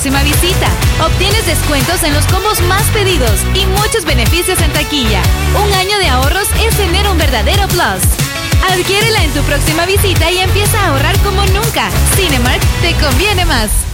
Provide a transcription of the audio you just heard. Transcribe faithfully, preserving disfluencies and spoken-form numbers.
próxima visita. Obtienes descuentos en los combos más pedidos y muchos beneficios en taquilla. Un año de ahorros es tener un verdadero plus. Adquiérela en tu próxima visita y empieza a ahorrar como nunca. Cinemark te conviene más.